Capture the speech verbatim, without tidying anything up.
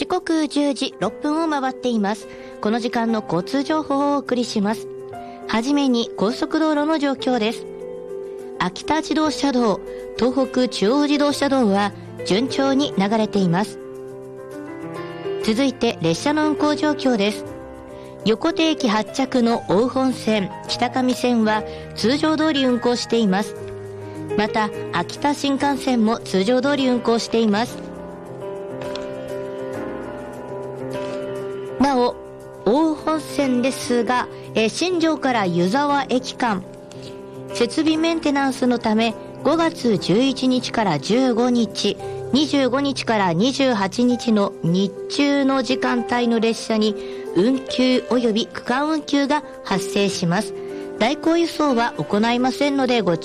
刻じゅうじろっぷんを回っています。この時間の交通情報をお送りします。はじめに高速道路の状況です。秋田自動車道、東北中央自動車道は順調に流れています。続いて列車の運行状況です。横手駅発着の奥羽本線、北上線は通常通り運行しています。また秋田新幹線も通常通り運行しています。なお奥羽本線ですが、え新庄から湯沢駅間設備メンテナンスのためごがつじゅういちにちからじゅうごにち、にじゅうごにちからにじゅうはちにちの日中の時間帯の列車に運休及び区間運休が発生します。代行輸送は行いませんのでご注意